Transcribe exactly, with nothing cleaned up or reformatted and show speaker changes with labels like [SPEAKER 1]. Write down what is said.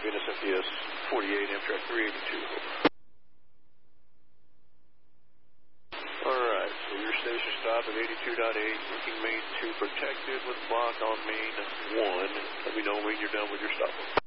[SPEAKER 1] Venus F T S forty-eight, Amtrak three eighty-two. Alright, so your station stop at eighty-two point eight, looking main two protected with block on main one. Let me know when you're done with your stop.